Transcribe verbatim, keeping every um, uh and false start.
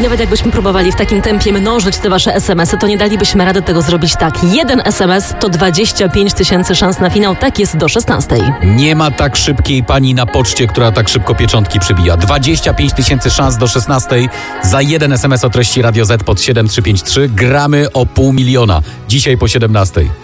nawet jakbyśmy próbowali w takim tempie mnożyć te wasze es em esy, to nie dalibyśmy rady tego zrobić tak. Jeden es em es to dwadzieścia pięć tysięcy szans na finał. Tak jest do szesnastej. Nie ma tak szybkiej pani na poczcie, która tak szybko pieczątki przybija. dwadzieścia pięć tysięcy szans do szesnastej za jeden es em es o treści Radio Z pod siedem trzy pięć trzy. Gramy o pół miliona. Dzisiaj po siedemnastej.